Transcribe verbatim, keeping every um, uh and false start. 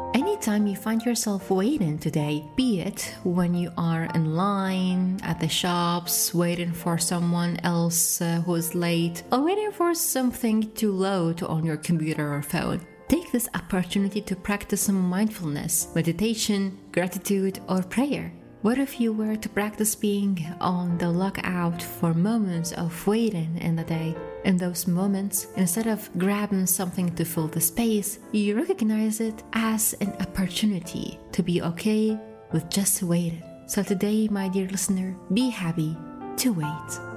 Anytime you find yourself waiting today, be it when you are in line at the shops, waiting for someone else uh, who is late, or waiting for something to load on your computer or phone, take this opportunity to practice some mindfulness, meditation, gratitude, or prayer. What if you were to practice being on the lookout for moments of waiting in the day? In those moments, instead of grabbing something to fill the space, you recognize it as an opportunity to be okay with just waiting. So today, my dear listener, be happy to wait.